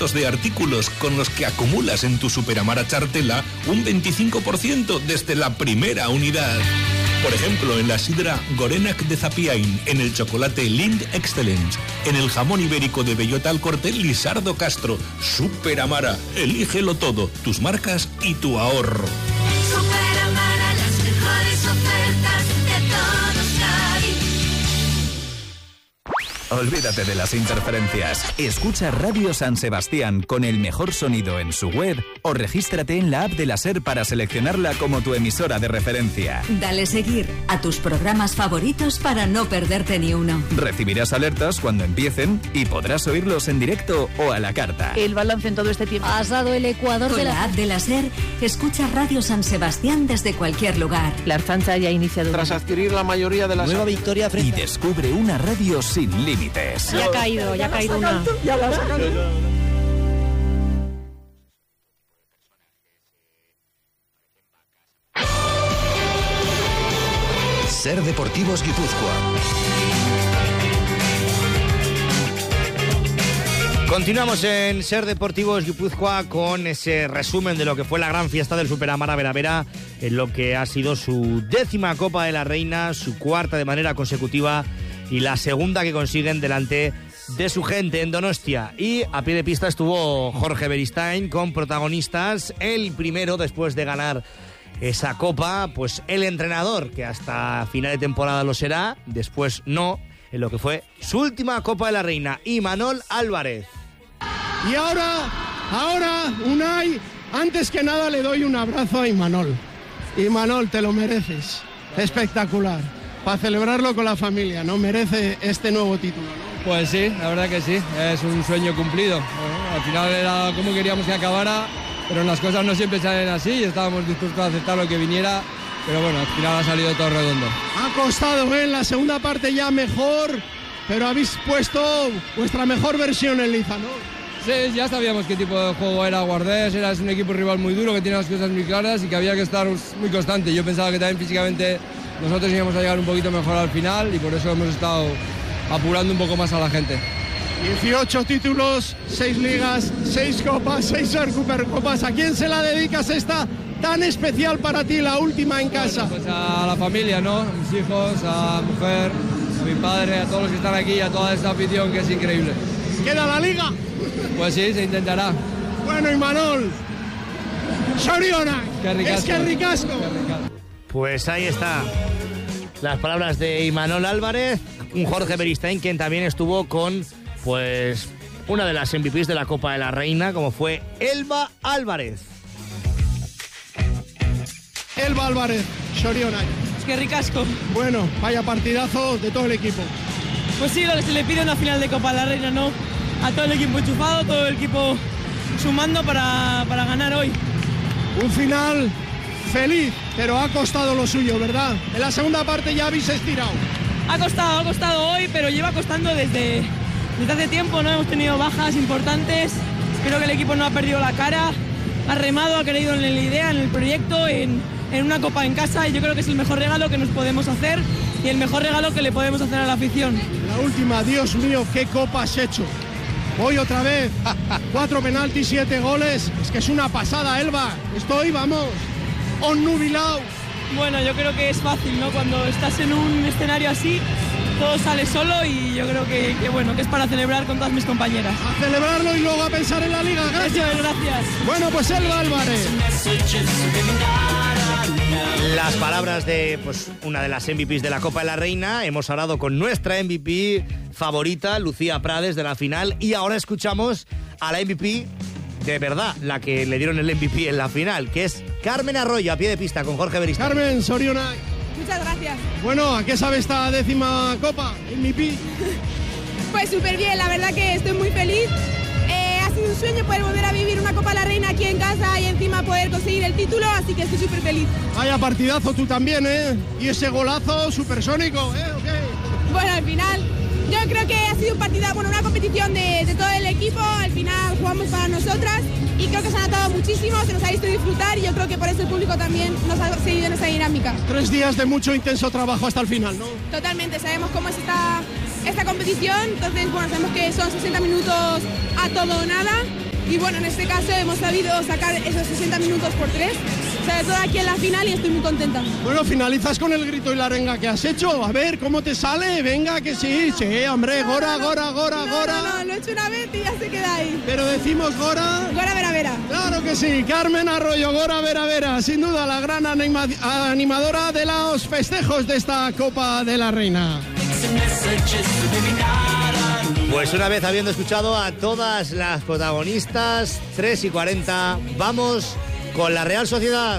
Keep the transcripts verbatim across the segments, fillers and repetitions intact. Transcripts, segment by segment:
cientos de artículos con los que acumulas en tu Superamara Chartela un veinticinco por ciento desde la primera unidad. Por ejemplo, en la sidra Gorenac de Zapiain, en el chocolate Lind Excellence, en el jamón ibérico de Bellota Alcortel Lisardo Castro. Superamara, elígelo todo, tus marcas y tu ahorro. Superamara, las mejores ofertas de todos Cádiz. Olvídate de las interferencias. Escucha Radio San Sebastián con el mejor sonido en su web o regístrate en la app de la SER para seleccionarla como tu emisora de referencia. Dale seguir a tus programas favoritos para no perderte ni uno. Recibirás alertas cuando empiecen y podrás oírlos en directo o a la carta. El balance en todo este tiempo. Has dado el ecuador con de la... la app de la SER. Escucha Radio San Sebastián desde cualquier lugar. La Ertzaintza ya ha iniciado... Tras adquirir la mayoría de las... Nueva victoria frente... Y descubre una radio sin límites. Ya ha caído, ya ha caído una. Ya la sacan. SER Deportivos Guipúzcoa. Continuamos en SER Deportivos Guipúzcoa con ese resumen de lo que fue la gran fiesta del Superamara Vera Vera, en lo que ha sido su décima Copa de la Reina, su cuarta de manera consecutiva y la segunda que consiguen delante de su gente en Donostia. Y a pie de pista estuvo Jorge Beristain con protagonistas. El primero, después de ganar esa copa, pues el entrenador, que hasta final de temporada lo será, después no, en lo que fue su última Copa de la Reina, Imanol Álvarez. Y ahora, ahora, Unai, antes que nada le doy un abrazo a Imanol. Imanol, te lo mereces. Espectacular. Para celebrarlo con la familia, ¿no? Merece este nuevo título, ¿no? Pues sí, la verdad que sí, es un sueño cumplido. Bueno, al final era como queríamos que acabara, pero las cosas no siempre salen así y estábamos dispuestos a aceptar lo que viniera, pero bueno, al final ha salido todo redondo. Ha costado, ¿eh? En la segunda parte ya mejor, pero habéis puesto vuestra mejor versión en liza, ¿no? Sí, ya sabíamos qué tipo de juego era Guardés, era un equipo rival muy duro, que tiene las cosas muy claras y que había que estar muy constante. Yo pensaba que también físicamente nosotros íbamos a llegar un poquito mejor al final y por eso hemos estado apurando un poco más a la gente. dieciocho títulos, seis ligas, seis copas, seis supercopas. ¿A quién se la dedicas esta tan especial para ti, la última en casa? Bueno, pues a la familia, ¿no? A mis hijos, a mi mujer, a mi padre, a todos los que están aquí, a toda esta afición que es increíble. ¿Queda la liga? Pues sí, se intentará. Bueno, Imanol, Soriona, es que ricasco. Pues ahí está las palabras de Imanol Álvarez, un Jorge Beristain quien también estuvo con pues una de las M V Ps de la Copa de la Reina, como fue Elba Álvarez. Elba Álvarez, Soriona. Es que ricasco. Bueno, vaya partidazo de todo el equipo. Pues sí, lo que se le pide en una final de Copa de la Reina, ¿no? A todo el equipo enchufado, todo el equipo sumando para, para ganar hoy. Un final feliz, pero ha costado lo suyo, ¿verdad? En la segunda parte ya habéis estirado. Ha costado, ha costado hoy, pero lleva costando desde, desde hace tiempo, ¿no? Hemos tenido bajas importantes, creo que el equipo no ha perdido la cara, ha remado, ha creído en la idea, en el proyecto, en, en una copa en casa, y yo creo que es el mejor regalo que nos podemos hacer y el mejor regalo que le podemos hacer a la afición. La última, Dios mío, qué copa has hecho. Hoy otra vez, cuatro penaltis, siete goles, es que es una pasada, Elba. Estoy, vamos, onnubilado. Bueno, yo creo que es fácil, ¿no? Cuando estás en un escenario así, todo sale solo y yo creo que, que bueno, que es para celebrar con todas mis compañeras. A celebrarlo y luego a pensar en la liga. Gracias. Eso es, gracias. Bueno, pues Elba Álvarez. Las palabras de pues una de las M V Ps de la Copa de la Reina. Hemos hablado con nuestra M V P favorita, Lucía Prades, de la final, y ahora escuchamos a la M V P de verdad, la que le dieron el M V P en la final, que es Carmen Arroyo, a pie de pista con Jorge Beristain. Carmen, Soriona. Muchas gracias. Bueno, ¿a qué sabe esta décima Copa, M V P? Pues súper bien, la verdad que estoy muy feliz. Eh, ha sido un sueño poder volver a vivir una Copa de la Reina aquí en casa y encima poder conseguir el título, así que estoy súper feliz. Vaya partidazo tú también, ¿eh? Y ese golazo supersónico, ¿eh? Okay. Bueno, al final, yo creo que ha sido un partido, bueno, una competición de, de todo el equipo. Al final jugamos para nosotras y creo que se ha notado muchísimo, se nos ha visto disfrutar y yo creo que por eso el público también nos ha seguido en esa dinámica. Tres días de mucho intenso trabajo hasta el final, ¿no? Totalmente, sabemos cómo es esta, esta competición, entonces, bueno, sabemos que son sesenta minutos a todo o nada y bueno, en este caso hemos sabido sacar esos sesenta minutos por tres, sobre todo aquí en la final, y estoy muy contenta. Bueno, finalizas con el grito y la arenga que has hecho. A ver, ¿cómo te sale? Venga, que sí, sí, hombre, Gora, Gora, Gora, no, Gora. No, no, lo he hecho una vez y ya se queda ahí. Pero decimos Gora. Gora, vera, vera. Claro que sí, Carmen Arroyo, Gora, vera, vera. Sin duda, la gran anima- animadora de los festejos de esta Copa de la Reina. Pues una vez habiendo escuchado a todas las protagonistas, tres y cuarenta, vamos con la Real Sociedad.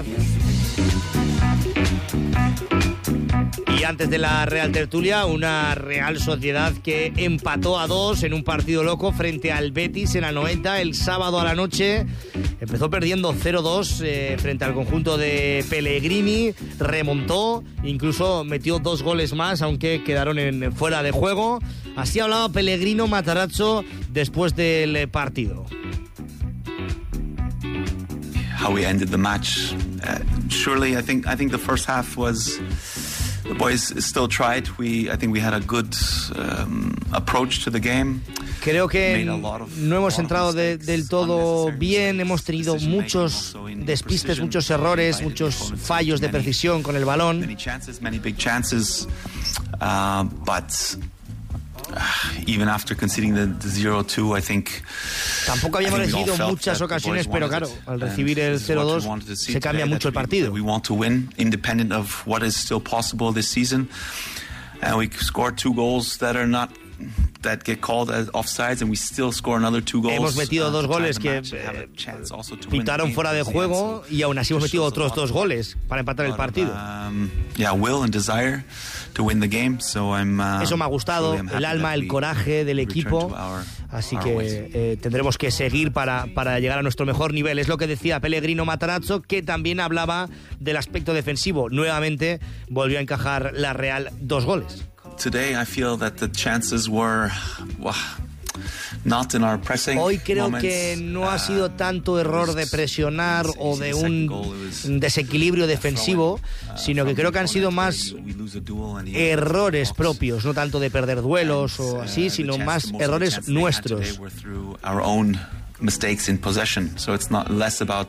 Y antes de la Real Tertulia, una Real Sociedad que empató a dos en un partido loco frente al Betis en la noventa el sábado a la noche. Empezó perdiendo cero dos eh, frente al conjunto de Pellegrini, remontó, incluso metió dos goles más, aunque quedaron en fuera de juego. Así hablaba Pellegrino Matarazzo después del partido. How we ended the match. Uh, surely, I think I think the first half was. The boys still tried. We, I think we had a good um, approach to the game. Creo que no hemos entrado de, del todo bien, hemos tenido muchos despistes, muchos errores, muchos fallos de precisión con el balón. Many chances, many big chances, uh, but even after conceding the, the zero two, I think. Tampoco habíamos recibido muchas ocasiones, pero claro, al recibir el cero dos se cambia mucho el partido. We want to win, independent of what is still possible this season. And we scored two goals that are not that get called as offsides, and we still score another two goals. Hemos metido dos goles que eh, pitaron fuera de juego y aún así hemos metido otros dos goles para empatar el partido. Um, yeah, will and desire to win the game. So I'm, uh, Eso me ha gustado, el alma, el coraje del equipo. Así que eh, tendremos que seguir para, para llegar a nuestro mejor nivel. Es lo que decía Pellegrino Matarazzo, que también hablaba del aspecto defensivo. Nuevamente volvió a encajar la Real dos goles. Today I feel that the chances were well, not in our pressing. Hoy creo que no ha sido tanto error de presionar o de un desequilibrio defensivo, sino que creo que han sido más errores propios, no tanto de perder duelos o así, sino más errores nuestros. Our own mistakes in possession. So it's not less about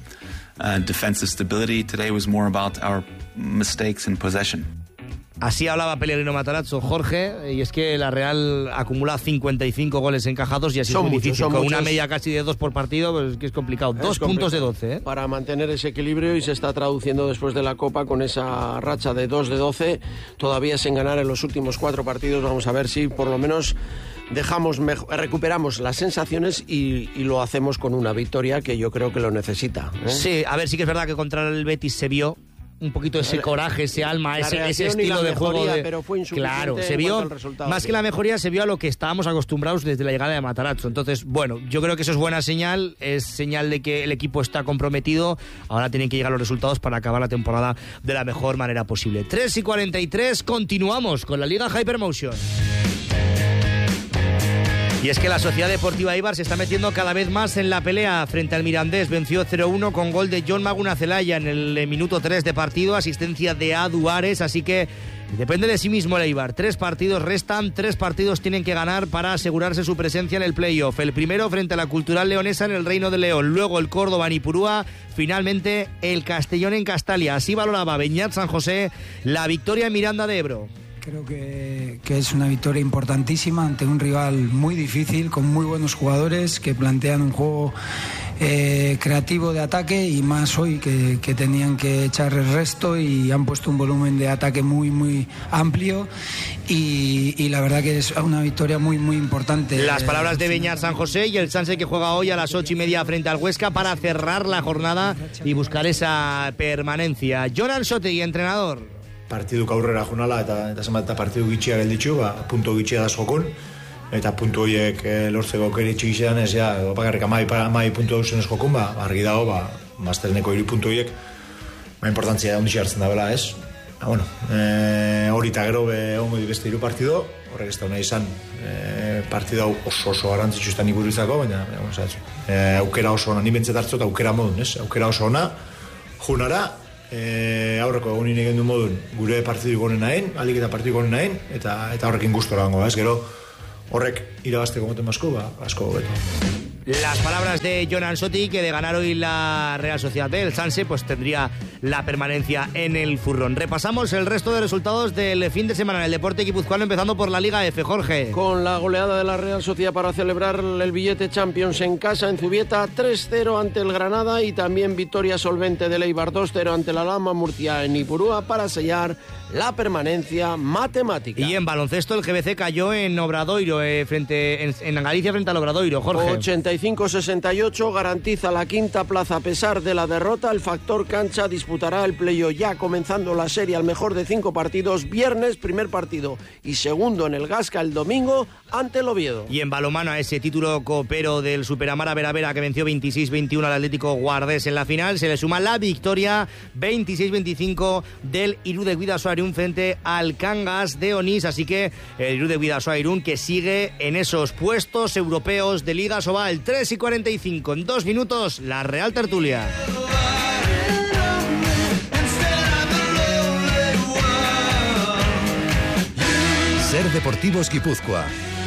uh, defensive stability. Today was more about our mistakes in possession. Así hablaba Pellegrino Matarazzo, Jorge, y es que la Real acumula cincuenta y cinco goles encajados y así es muy muchos, difícil. Con muchos. Una media casi de dos por partido, pues que es complicado. Es dos complicado. Puntos de doce. ¿eh? Para mantener ese equilibrio, y se está traduciendo después de la Copa con esa racha de dos de doce, todavía sin ganar en los últimos cuatro partidos. Vamos a ver si por lo menos dejamos mejor, recuperamos las sensaciones y, y lo hacemos con una victoria que yo creo que lo necesita. ¿eh? Sí, a ver, sí que es verdad que contra el Betis se vio un poquito ese coraje, ese alma, ese, ese estilo de juego de... pero fue claro, se vio más que la mejoría, se vio a lo que estábamos acostumbrados desde la llegada de Matarazzo. Entonces, bueno, yo creo que eso es buena señal, es señal de que el equipo está comprometido. Ahora tienen que llegar los resultados para acabar la temporada de la mejor manera posible. tres y cuarenta y tres, continuamos con la Liga Hypermotion. Y es que la Sociedad Deportiva Eibar se está metiendo cada vez más en la pelea frente al Mirandés. Venció cero uno con gol de John Maguna Celaya en el minuto tres de partido, asistencia de A. Duares, así que depende de sí mismo el Eibar. Tres partidos restan, tres partidos tienen que ganar para asegurarse su presencia en el playoff. El primero frente a la Cultural Leonesa en el Reino de León, luego el Córdoba en Ipurúa, finalmente el Castellón en Castalia. Así valoraba Beñat San José la victoria en Miranda de Ebro. Creo que, que es una victoria importantísima ante un rival muy difícil, con muy buenos jugadores que plantean un juego eh, creativo de ataque, y más hoy que, que tenían que echar el resto y han puesto un volumen de ataque muy muy amplio y, y la verdad que es una victoria muy muy importante. Las palabras de Beñat San José y el Sanse que juega hoy a las ocho y media frente al Huesca para cerrar la jornada y buscar esa permanencia. Jonan Sotegui, entrenador. Partiduk aurrera jonala eta eta zenbat eta partidu gitxia gelditxu, ba, puntu gitxia da sokun, eta puntu horiek e, lortzeko aukera txikisean ez, ja, bakarrik amai, amai puntu dauzen ez jokun, ba, argi dago, ba, mazterneko hiri puntu horiek, ba, importantzia ondixi hartzen da bela, ez? Ba, bueno, e, hori eta gero be ongo di beste hiru partido, horrek ez da hona izan, e, partido hau oso oso garantzitsu izan ikurizako, baina, baina, e, aukera oso ona, ni bentzat hartzot aukera modun, ez? Aukera oso ona, junara, E, aurreko egunin egin du modun gure partidu gonen nahin, alik eta partidu gonen nahin, eta, eta horrekin gustora gango, ez? Gero horrek irabazteko moten asko, ba, asko beto. Las palabras de Jon Ansotti, que de ganar hoy la Real Sociedad B, el Sanse, pues tendría la permanencia en el furrón. Repasamos el resto de resultados del fin de semana en el deporte guipuzcoano, empezando por la Liga F, Jorge. Con la goleada de la Real Sociedad para celebrar el billete Champions en casa, en Zubieta, tres cero ante el Granada, y también victoria solvente del Eibar dos cero ante la Lama Murcia en Ipurúa para sellar la permanencia matemática. Y en baloncesto el G B C cayó en Obradoiro, eh, frente, en, en Galicia frente al Obradoiro, Jorge. ochenta y cinco sesenta y ocho garantiza la quinta plaza a pesar de la derrota. El factor cancha disputará el playoff ya comenzando la serie al mejor de cinco partidos. Viernes, primer partido y segundo en el Gasca el domingo ante el Oviedo. Y en balonmano, a ese título copero del Superamara Vera Vera que venció veintiséis veintiuno al Atlético Guardés en la final, se le suma la victoria veintiséis veinticinco del Irún de Bidasoa Irún frente al Cangas de Onís. Así que el Irún de Bidasoa Irún que sigue en esos puestos europeos de Liga Sobal. Tres y cuarenta y cinco, en dos minutos, la Real Tertulia. Ser Deportivos Guipúzcoa.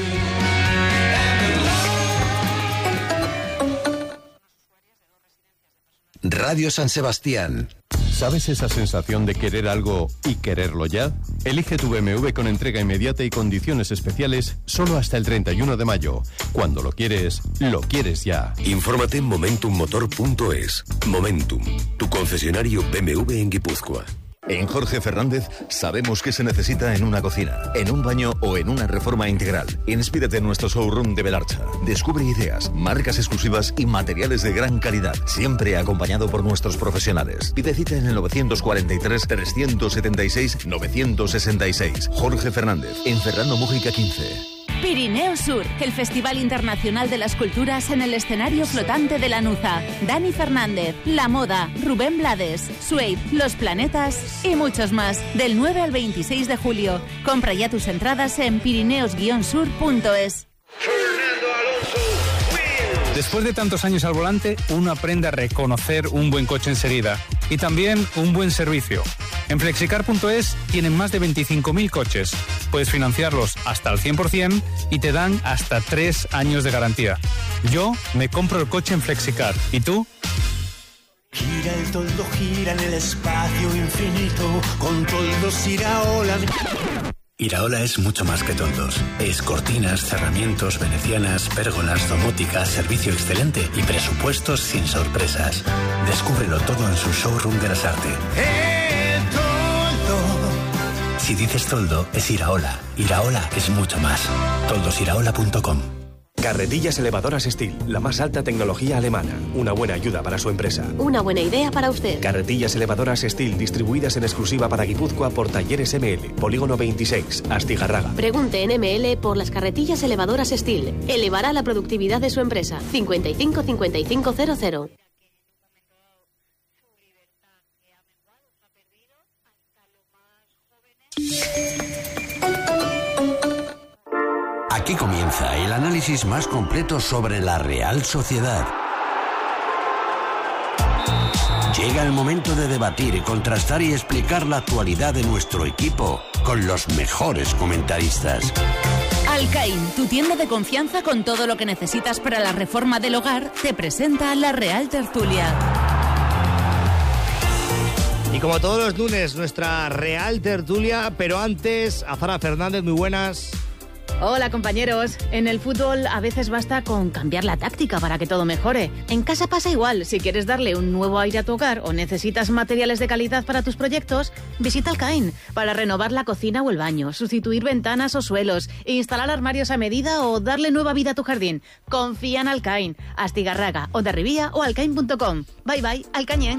Radio San Sebastián. ¿Sabes esa sensación de querer algo y quererlo ya? Elige tu B M W con entrega inmediata y condiciones especiales solo hasta el treinta y uno de mayo. Cuando lo quieres, lo quieres ya. Infórmate en momentum motor punto es. Momentum, tu concesionario B M W en Guipúzcoa. En Jorge Fernández sabemos qué se necesita en una cocina, en un baño o en una reforma integral. Inspírate en nuestro showroom de Belarcha. Descubre ideas, marcas exclusivas y materiales de gran calidad, siempre acompañado por nuestros profesionales. Pide cita en el novecientos cuarenta y tres, trescientos setenta y seis, novecientos sesenta y seis. Jorge Fernández, en Fernando Mújica quince. Pirineo Sur, el Festival Internacional de las Culturas en el escenario flotante de Lanuza. Dani Fernández, La Moda, Rubén Blades, Suede, Los Planetas y muchos más. Del nueve al veintiséis de julio. Compra ya tus entradas en pirineos guion sur punto es. Después de tantos años al volante, uno aprende a reconocer un buen coche enseguida y también un buen servicio. En flexicar punto es tienen más de veinticinco mil coches. Puedes financiarlos hasta el cien por ciento y te dan hasta tres años de garantía. Yo me compro el coche en Flexicar. ¿Y tú? Gira el toldo, gira en el espacio infinito, con toldos Iraola. Iraola es mucho más que toldos. Es cortinas, cerramientos, venecianas, pérgolas, domótica, servicio excelente y presupuestos sin sorpresas. Descúbrelo todo en su showroom de Lasarte. ¡Eh, toldo! Si dices toldo, es Iraola. Iraola es mucho más. toldos iraola punto com. Carretillas elevadoras Steel, la más alta tecnología alemana. Una buena ayuda para su empresa. Una buena idea para usted. Carretillas elevadoras Steel, distribuidas en exclusiva para Guipúzcoa por Talleres M L. Polígono veintiséis, Astigarraga. Pregunte en M L por las carretillas elevadoras Steel. Elevará la productividad de su empresa. cincuenta y cinco cincuenta y cinco cero cero. Aquí comienza el análisis más completo sobre la Real Sociedad. Llega el momento de debatir, contrastar y explicar la actualidad de nuestro equipo con los mejores comentaristas. Alcaín, tu tienda de confianza con todo lo que necesitas para la reforma del hogar, te presenta la Real Tertulia. Y como todos los lunes, nuestra Real Tertulia, pero antes, Azara Fernández, muy buenas. Hola compañeros, en el fútbol a veces basta con cambiar la táctica para que todo mejore. En casa pasa igual, si quieres darle un nuevo aire a tu hogar o necesitas materiales de calidad para tus proyectos, visita Alcaín para renovar la cocina o el baño, sustituir ventanas o suelos, instalar armarios a medida o darle nueva vida a tu jardín. Confía en Alcaín, Astigarraga, Hondarribía o alcaín punto com. Bye bye, Alcañén.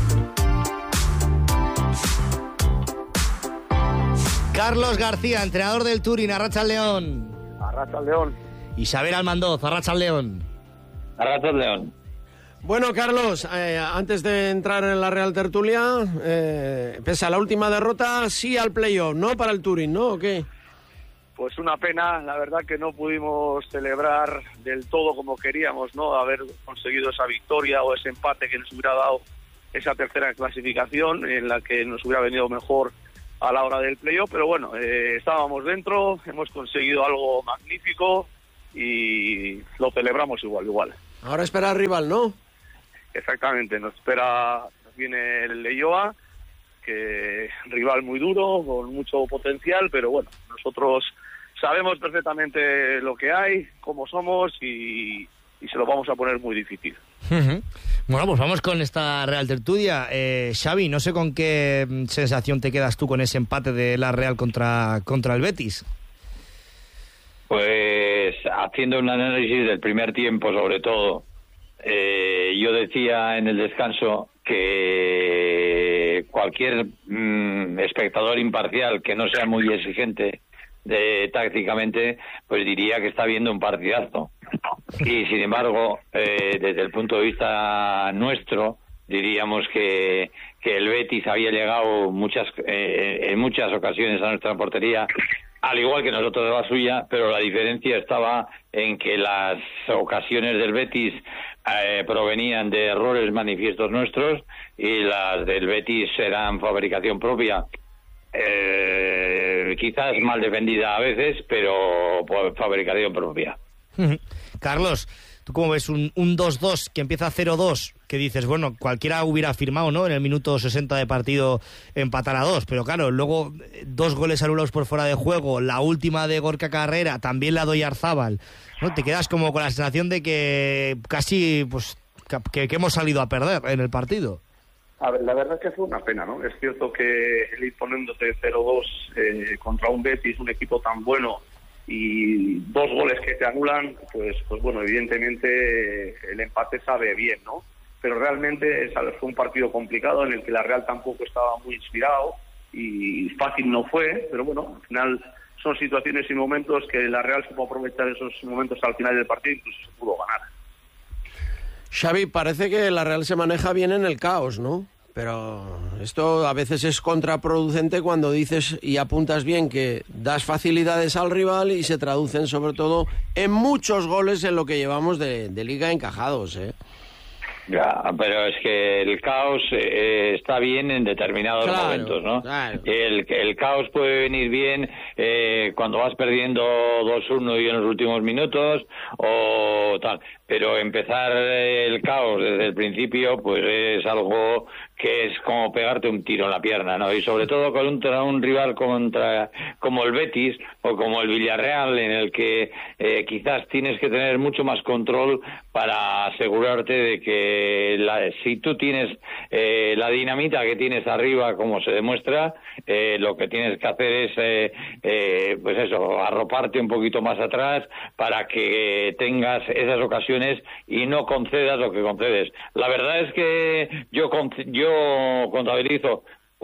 Carlos García, entrenador del Turín, Arratsaldeon. Arratsaldeon. Isabel Almandoz, Arratsaldeon. Arratsaldeon. Bueno, Carlos, eh, antes de entrar en la Real Tertulia, eh, pese a la última derrota, sí al playoff, ¿no? Para el Turín, ¿no? ¿O qué? Pues una pena, la verdad que no pudimos celebrar del todo como queríamos, ¿no? Haber conseguido esa victoria o ese empate que nos hubiera dado esa tercera clasificación, en la que nos hubiera venido mejor a la hora del playoff, pero bueno, eh, estábamos dentro, hemos conseguido algo magnífico y lo celebramos igual, igual. Ahora espera al rival, ¿no? Exactamente, nos espera, nos viene el Leioa, que rival muy duro, con mucho potencial, pero bueno, nosotros sabemos perfectamente lo que hay, cómo somos y, y se lo vamos a poner muy difícil. Uh-huh. Bueno, pues vamos con esta Real Tertulia. Eh, Xavi, no sé con qué sensación te quedas tú con ese empate de la Real contra, contra el Betis. Pues haciendo un análisis del primer tiempo, sobre todo, eh, yo decía en el descanso que cualquier mmm, espectador imparcial que no sea muy exigente de, tácticamente, pues diría que está viendo un partidazo. Y sin embargo, eh, desde el punto de vista nuestro, diríamos que, que el Betis había llegado muchas eh, en muchas ocasiones a nuestra portería, al igual que nosotros a la suya, pero la diferencia estaba en que las ocasiones del Betis eh, provenían de errores manifiestos nuestros y las del Betis eran fabricación propia. Eh, quizás mal defendida a veces, pero por fabricación propia. Carlos, ¿tú cómo ves un, un dos dos que empieza cero dos? Que dices, bueno, cualquiera hubiera firmado, ¿no?, en el minuto sesenta de partido empatar a dos, pero claro, luego dos goles anulados por fuera de juego, la última de Gorka Carrera, también la de Oyarzábal, ¿no? Te quedas como con la sensación de que casi, pues, que, que hemos salido a perder en el partido. A ver, la verdad es que fue una pena, ¿no? Es cierto que el ir poniéndote cero dos eh, contra un Betis, un equipo tan bueno, y dos goles que te anulan, pues, pues bueno, evidentemente el empate sabe bien, ¿no? Pero realmente ¿sabes? Fue un partido complicado en el que la Real tampoco estaba muy inspirado y fácil no fue, pero bueno, al final son situaciones y momentos que la Real supo aprovechar esos momentos al final del partido, incluso se pudo ganar. Xavi, parece que la Real se maneja bien en el caos, ¿no? Pero esto a veces es contraproducente cuando dices y apuntas bien que das facilidades al rival y se traducen sobre todo en muchos goles en lo que llevamos de, de liga encajados, ¿eh? Ya, pero es que el caos eh, está bien en determinados claro, momentos, ¿no? Claro. El, el caos puede venir bien eh, cuando vas perdiendo dos uno y en los últimos minutos o tal, pero empezar el caos desde el principio pues es algo que es como pegarte un tiro en la pierna, ¿no? Y sobre todo contra un rival contra como el Betis o como el Villarreal, en el que eh, quizás tienes que tener mucho más control para asegurarte de que la, si tú tienes eh, la dinamita que tienes arriba, como se demuestra, eh, lo que tienes que hacer es eh, eh, pues eso, arroparte un poquito más atrás para que tengas esas ocasiones y no concedas lo que concedes. La verdad es que yo yo Yo contabilizo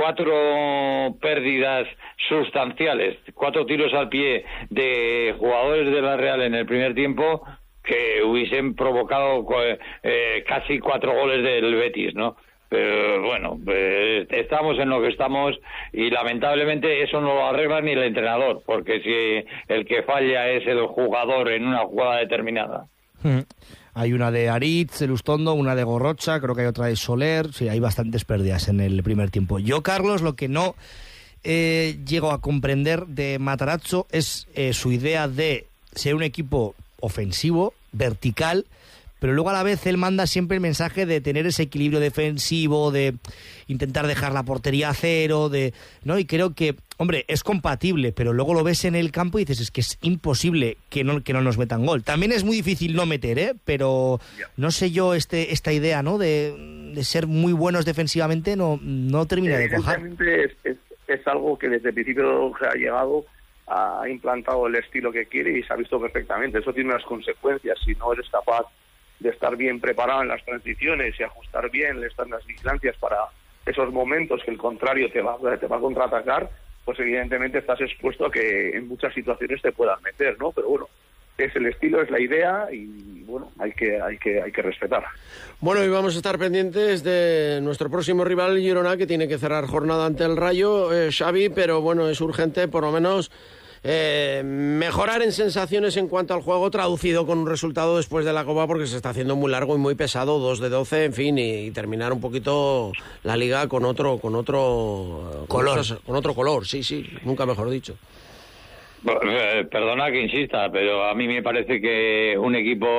cuatro pérdidas sustanciales, cuatro tiros al pie de jugadores de la Real en el primer tiempo que hubiesen provocado eh, casi cuatro goles del Betis, ¿no? Pero bueno, eh, estamos en lo que estamos y lamentablemente eso no lo arregla ni el entrenador, porque si el que falla es el jugador en una jugada determinada. Hmm. Hay una de Aritz, el Ustondo, una de Gorrocha, creo que hay otra de Soler. Sí, hay bastantes pérdidas en el primer tiempo. Yo, Carlos, lo que no eh, llego a comprender de Matarazzo es eh, su idea de ser un equipo ofensivo, vertical, pero luego a la vez él manda siempre el mensaje de tener ese equilibrio defensivo, de intentar dejar la portería a cero, de no y creo que, hombre, es compatible, pero luego lo ves en el campo y dices, es que es imposible que no, que no nos metan gol. También es muy difícil no meter, ¿eh? Pero no sé yo, este esta idea, ¿no?, de, de ser muy buenos defensivamente no, no termina de cuajar. Es, es, es algo que desde el principio se ha llegado, ha implantado el estilo que quiere y se ha visto perfectamente. Eso tiene unas consecuencias. Si no eres capaz de estar bien preparado en las transiciones y ajustar bien las vigilancias para esos momentos que el contrario te va, te va a contraatacar, pues evidentemente estás expuesto a que en muchas situaciones te puedan meter, ¿no? Pero bueno, es el estilo, es la idea y bueno, hay que, hay que, hay que respetar. Bueno, y vamos a estar pendientes de nuestro próximo rival, Girona, que tiene que cerrar jornada ante el Rayo, eh, Xavi, pero bueno, es urgente por lo menos Eh, mejorar en sensaciones en cuanto al juego, traducido con un resultado después de la Copa, porque se está haciendo muy largo y muy pesado, dos de doce, en fin, y, y terminar un poquito la Liga con otro con otro color, con, otros, con otro color, sí, sí, nunca mejor dicho. Perdona que insista, pero a mí me parece que un equipo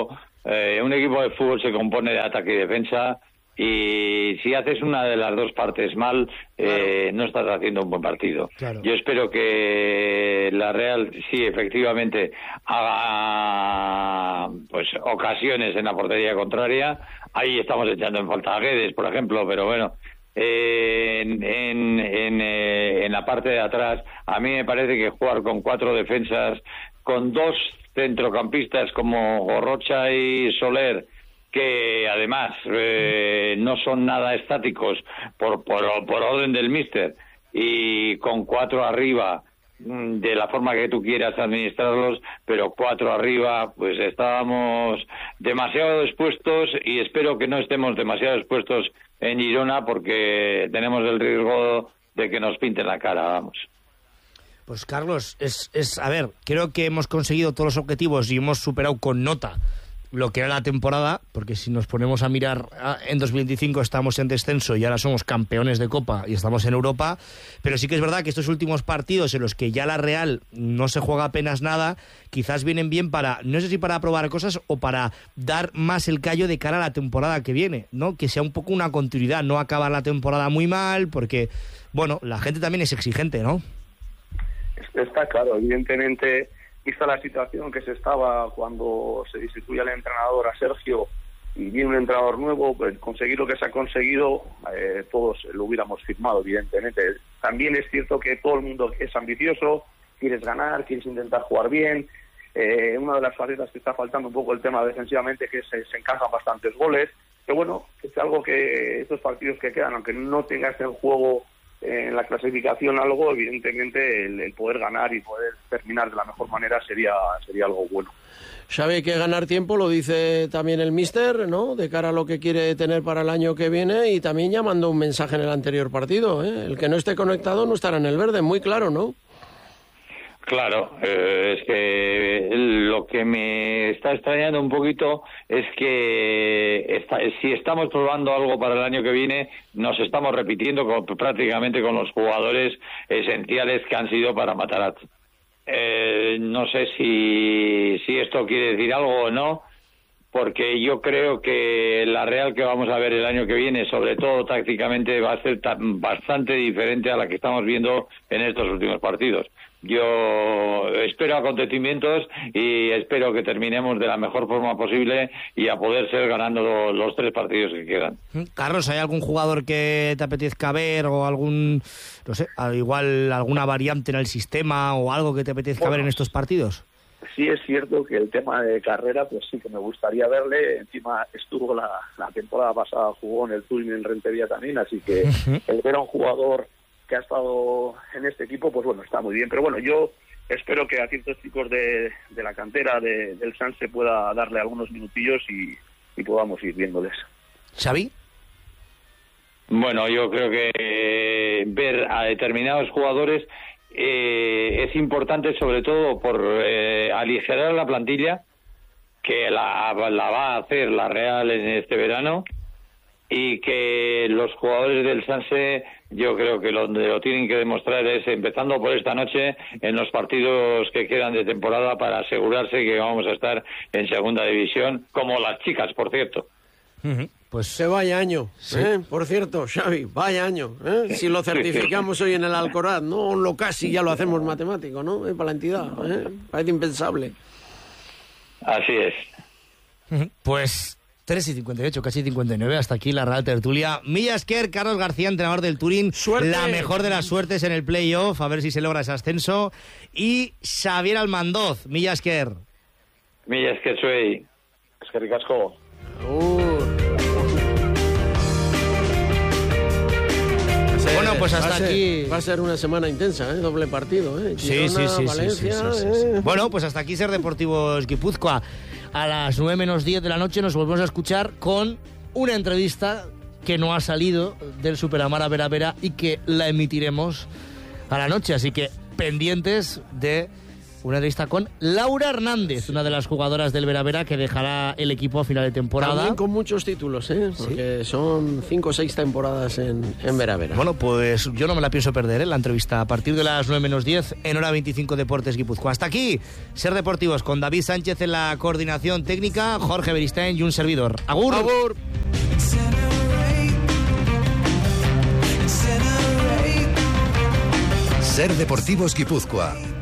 Eh, un equipo de fútbol se compone de ataque y defensa, y si haces una de las dos partes mal, eh, no estás haciendo un buen partido. Claro. Yo espero que la Real sí efectivamente haga pues ocasiones en la portería contraria. Ahí estamos echando en falta a Guedes, por ejemplo, pero bueno, eh, en, en, en, eh, en la parte de atrás a mí me parece que jugar con cuatro defensas, con dos centrocampistas como Gorrocha y Soler, que además eh, no son nada estáticos por, por, por orden del míster, y con cuatro arriba, de la forma que tú quieras administrarlos, pero cuatro arriba, pues estábamos demasiado expuestos, y espero que no estemos demasiado expuestos en Girona, porque tenemos el riesgo de que nos pinten la cara, vamos. Pues Carlos, es, es a ver, creo que hemos conseguido todos los objetivos y hemos superado con nota lo que era la temporada, porque si nos ponemos a mirar, en dos mil veinticinco estamos en descenso y ahora somos campeones de Copa y estamos en Europa, pero sí que es verdad que estos últimos partidos en los que ya la Real no se juega apenas nada, quizás vienen bien para, no sé si para probar cosas o para dar más el callo de cara a la temporada que viene, ¿no? Que sea un poco una continuidad, no acabar la temporada muy mal, porque, bueno, la gente también es exigente, ¿no? Está claro, evidentemente, vista la situación que se estaba cuando se destituye al entrenador, a Sergio, y viene un entrenador nuevo, pues conseguir lo que se ha conseguido, eh, todos lo hubiéramos firmado, evidentemente. También es cierto que todo el mundo es ambicioso, quieres ganar, quieres intentar jugar bien. Eh, una de las facetas que está faltando un poco el tema defensivamente, que se, se encajan bastantes goles, que bueno, es algo que estos partidos que quedan, aunque no tengas el juego en la clasificación algo, evidentemente el, el poder ganar y poder terminar de la mejor manera sería sería algo bueno. Sabe que ganar tiempo, lo dice también el míster, ¿no? De cara a lo que quiere tener para el año que viene, y también ya mandó un mensaje en el anterior partido, ¿eh? El que no esté conectado no estará en el verde, muy claro, ¿no? Claro, eh, es que lo que me está extrañando un poquito es que está, si estamos probando algo para el año que viene, nos estamos repitiendo con, prácticamente con los jugadores esenciales que han sido para Matarazzo. Eh, no sé si, si esto quiere decir algo o no, porque yo creo que la Real que vamos a ver el año que viene, sobre todo tácticamente, va a ser bastante diferente a la que estamos viendo en estos últimos partidos. Yo espero acontecimientos y espero que terminemos de la mejor forma posible y a poder ser ganando los, los tres partidos que quedan. Carlos, ¿hay algún jugador que te apetezca ver o algún, no sé, al igual alguna variante en el sistema o algo que te apetezca bueno, ver en estos partidos? Sí es cierto que el tema de carrera, pues sí que me gustaría verle. Encima estuvo la, la temporada pasada, jugó en el Turín en Rentería también, así que uh-huh. el ver a un jugador que ha estado en este equipo, pues bueno, está muy bien. Pero bueno, yo espero que a ciertos chicos de, de la cantera de, del Sanse se pueda darle algunos minutillos y, y podamos ir viéndoles. ¿Xavi? Bueno, yo creo que eh, ver a determinados jugadores eh, es importante, sobre todo por eh, aligerar la plantilla, que la, la va a hacer la Real en este verano, y que los jugadores del Sanse, yo creo que lo, lo tienen que demostrar es, empezando por esta noche, en los partidos que quedan de temporada, para asegurarse que vamos a estar en segunda división, como las chicas, por cierto. Uh-huh. Pues que vaya año, sí. ¿eh? Por cierto, Xavi, vaya año, ¿eh? Si lo certificamos hoy en el Alcoraz, no lo casi ya lo hacemos matemático, ¿no? ¿Eh? Para la entidad, ¿eh? Parece impensable. Así es. Uh-huh. Pues tres y cincuenta y ocho, casi cincuenta y nueve, hasta aquí la Real Tertulia. Milla Esquer, Carlos García, entrenador del Turín. ¡Suerte! La mejor de las suertes en el playoff, a ver si se logra ese ascenso. Y Xavier Almandoz, Milla Esquer. Milla Esquer, soy. Es que ricasco. Uh. Bueno, pues hasta va aquí... Ser, va a ser una semana intensa, ¿eh? Doble partido, ¿eh? Sí, Girona, sí, sí, Valencia, sí, sí, sí, ¿eh? sí. Bueno, pues hasta aquí Ser Deportivos Guipúzcoa. A las nueve menos diez de la noche nos volvemos a escuchar con una entrevista que no ha salido del Superamara Vera Vera y que la emitiremos a la noche. Así que pendientes de una entrevista con Laura Hernández, una de las jugadoras del Vera Vera que dejará el equipo a final de temporada. También con muchos títulos, ¿eh? Porque ¿sí? Son cinco o seis temporadas en, en Vera Vera. Bueno, pues yo no me la pienso perder, ¿eh? La entrevista a partir de las nueve menos diez en Hora veinticinco Deportes Guipúzcoa. Hasta aquí, Ser Deportivos, con David Sánchez en la coordinación técnica, Jorge Beristain y un servidor. ¡Agur! ¡Agur! Ser Deportivos Guipúzcoa.